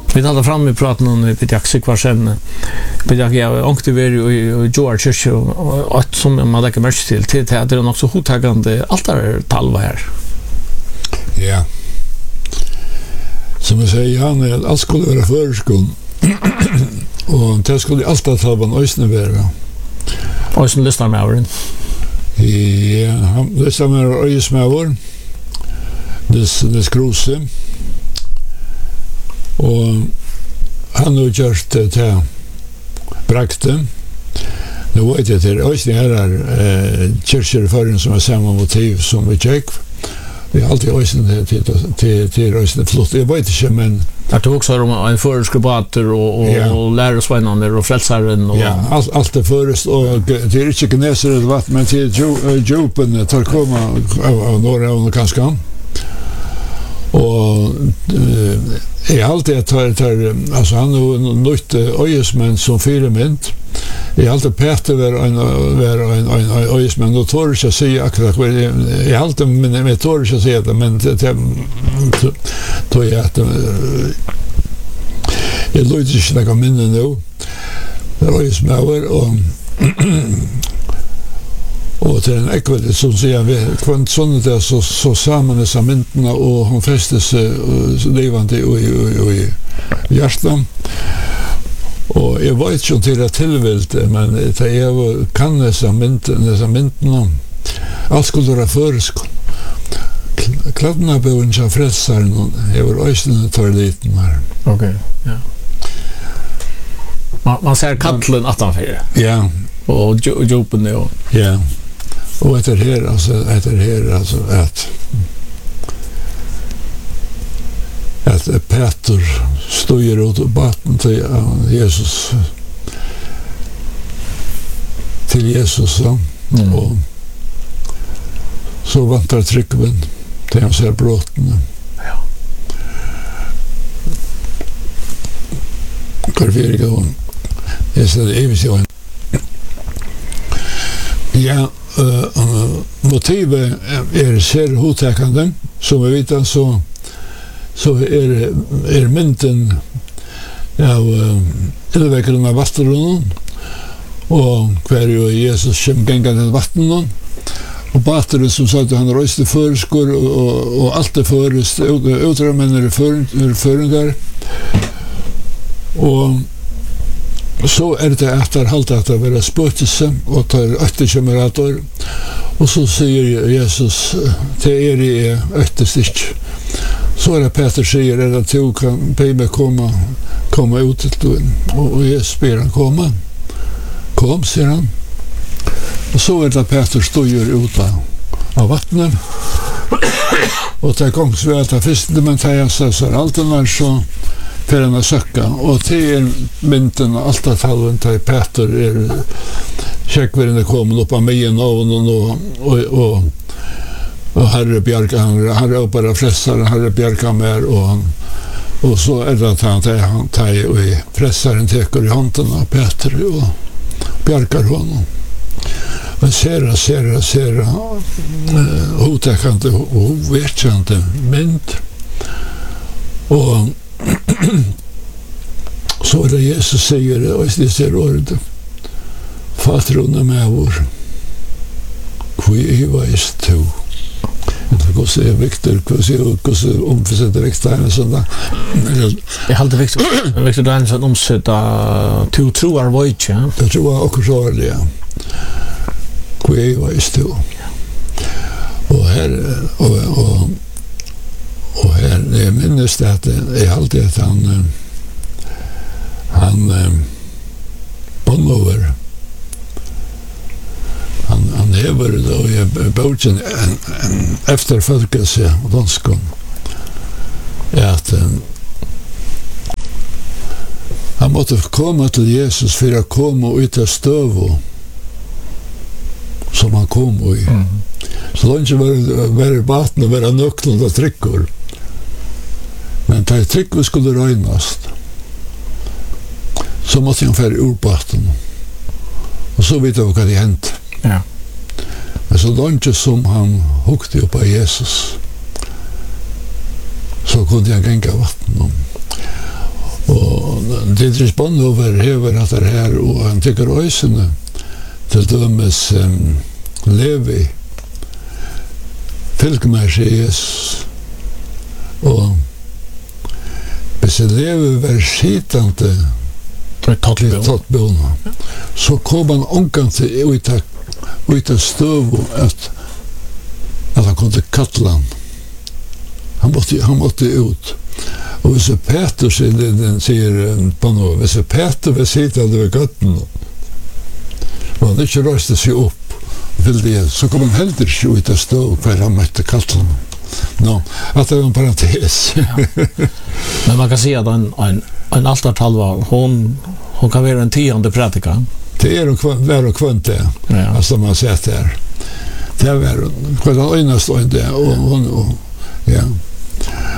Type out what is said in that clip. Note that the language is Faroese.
Vi hade fram i praten om Pediak Sikvarsen. Pediak jag åkte vi i Joar Church och som man lägger märke till att det är också hotagande altartalva här. Ja. Som jag säger, Jan, allt skulle vara förskål. Och det skulle altartalvan ösne vara. Ösne lyssnar med över. Ja, han lyssnar med ösmöver. Det skruse. Och han har gjort det här brakten. Nu vet jag till ösne här kyrkor förrän som har samma motiv som vi tjeck. Vi har alltid ösne till ösne flott. Jag vet inte, men att du också har en föreskribater och lärorsvänner och frälsaren och ja, allt det förest och det är inte gneser eller vatten, men till djupen tar komma av några och kanske. Och jag alltid tar alltså han har nytt öjesmän som fyramynd. Jag alltid Peter var en öjesmän och torr jag säger akkurat jag alltid med torr jag säger det, men det tror jag att jag låter inte snacka minne nu. Det är öjesmän och till en ekvalitet som säger vi kvant sånt där så samman dessa myndena och hon fästes levande i hjärtan. Och jag vet inte till att tillvilt, men det jag kan dessa myndena allt skulle vara föreskål. Kladdarna behöver inte frälsaren över ösnen tar liten här. Okej, ja. Man ser kattlen attanför. Ja. Och djupen det och ja. Och efter här alltså att Peter stojer ut och batten till Jesus så. Och så vantar tryckven till han ser brotten. Ja. Karveriga och det är det evigt. Ja, motivet är ser hotäkande som vi vet så är mynden av elväckaren av vattnen och kvar ju Jesus som gängande vattnen och bateren som sa att han röste förskor och allt det förest utrymmen föringar och så är det efter halt att vara spötelse och tar efterkomerator och så säger Jesus till er i efterstick så är det Peter säger att du kan be mig komma ut till och Jesus ber han kom säger han och så är det Peter står ut av vattnet och tar gångs vid att först det man tar så allt den där så för en söka och till mynten allt att halven till Peter är checkvärden kommer upp av mig och Herre Bjarka han är bara frälsaren Herre Bjarka mer och så är det att han tar och frälsaren teker i handen av Peter och bjarkar honom och ser hotäckande och ovetjande mynt och så är det Jesus säger och det ser ordet Fatrona med vår qui evaist tu det går så Victor hur omsätter Victor sånt där jag hade Victor Danielsson omsätta to true our voice ja det tror jag också så det qui evaist tu och här och här det minns det att det är alltid att han Bongover han lever då i boken en efterföljelse av danskon att han måste komma till Jesus för att komma ut av stöv som han kom i så långt var vatten och vara nöklen och tryckor men ta tryckor skulle röjnast så måste han färre ur vatten och så vet jag vad det hänt ja. Men så långt som han hukte upp av Jesus så kunde han gänga vatten Dietrich Bonhoeffer hever att det här och han tycker ösene till dömes Levi Pilgrimages och hvis Levi var skitande tattbona så kom han ångan till uta stöv att han kunde kattla han måtte ut. Och hvis Peter säger på något, hvis Peter var sittande vid gatten och han inte röste sig upp så kom han heller inte ut av stå för han mötte katten. Att det var en parentes. Men man kan säga att en altartalva, hon kan vara en 10:e predika. Det är och kvant det. Alltså man sett där. Det var den enaste och ja.